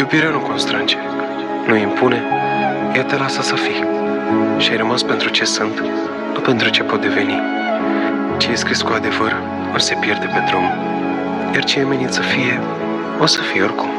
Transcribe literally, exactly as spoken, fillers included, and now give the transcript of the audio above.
Iubirea nu constrânge, nu impune, ea te lasă să fii. Și ai rămas pentru ce sunt, nu pentru ce pot deveni. Ce e scris cu adevăr, nu se pierde pe drum, iar ce e menit să fie, o să fie oricum.